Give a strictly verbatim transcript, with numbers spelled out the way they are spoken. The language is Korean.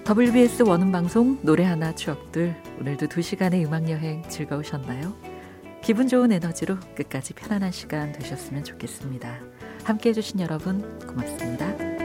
더블유비에스 원음방송 노래 하나 추억들, 오늘도 두 시간의 음악여행 즐거우셨나요? 기분 좋은 에너지로 끝까지 편안한 시간 되셨으면 좋겠습니다. 함께해 주신 여러분 고맙습니다.